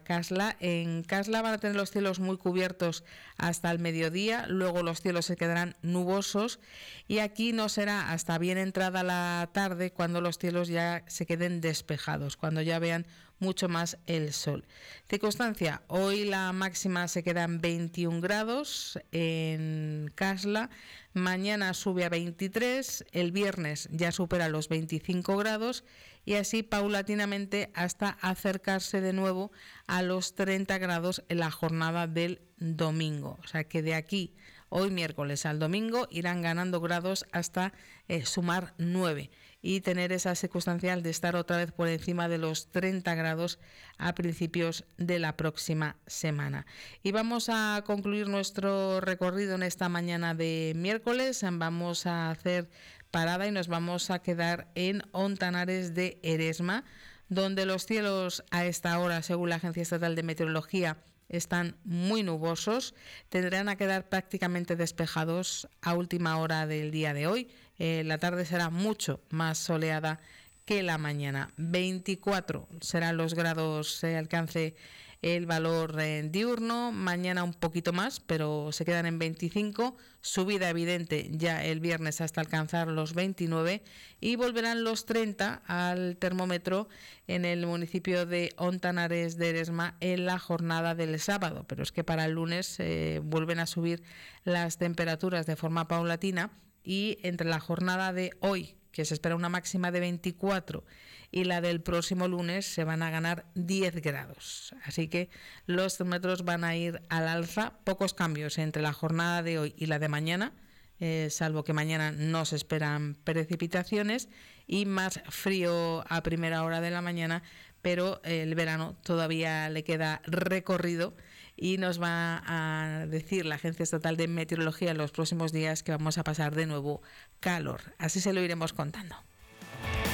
Casla. En Casla van a tener los cielos muy cubiertos hasta el mediodía, luego los cielos se quedarán nubosos y aquí no será hasta bien entrada la tarde cuando los cielos ya se queden despejados, cuando ya vean mucho más el sol. Circunstancia, hoy la máxima se queda en 21 grados en Casla, mañana sube a 23, el viernes ya supera los 25 grados y así paulatinamente hasta acercarse de nuevo a los 30 grados en la jornada del domingo. O sea que de aquí, hoy miércoles al domingo, irán ganando grados hasta sumar 9 y tener esa circunstancial de estar otra vez por encima de los 30 grados a principios de la próxima semana. Y vamos a concluir nuestro recorrido en esta mañana de miércoles. Vamos a hacer parada y nos vamos a quedar en Ontanares de Eresma, donde los cielos a esta hora, según la Agencia Estatal de Meteorología, están muy nubosos, tendrán a quedar prácticamente despejados a última hora del día de hoy. La tarde será mucho más soleada que la mañana. 24 serán los grados, se alcance el valor diurno, mañana un poquito más, pero se quedan en 25, subida evidente ya el viernes hasta alcanzar los 29 y volverán los 30 al termómetro en el municipio de Ontanares de Eresma en la jornada del sábado, pero es que para el lunes vuelven a subir las temperaturas de forma paulatina y entre la jornada de hoy, que se espera una máxima de 24, y la del próximo lunes se van a ganar 10 grados. Así que los termómetros van a ir al alza, pocos cambios entre la jornada de hoy y la de mañana, salvo que mañana no se esperan precipitaciones y más frío a primera hora de la mañana, pero el verano todavía le queda recorrido y nos va a decir la Agencia Estatal de Meteorología en los próximos días que vamos a pasar de nuevo calor. Así se lo iremos contando.